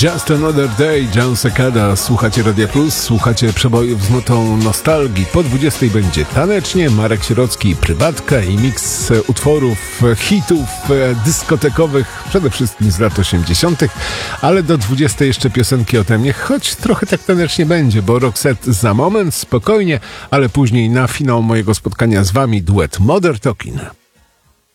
Just Another Day, Jon Secada. Słuchacie Radia Plus, słuchacie przebojów z notą nostalgii. Po 20 będzie tanecznie, Marek Sierocki, Prywatka i miks utworów, hitów dyskotekowych, przede wszystkim z lat 80., ale do 20 jeszcze piosenki ode mnie, choć trochę tak tanecznie będzie, bo Roxette za moment, spokojnie, ale później na finał mojego spotkania z wami duet Modern Talking.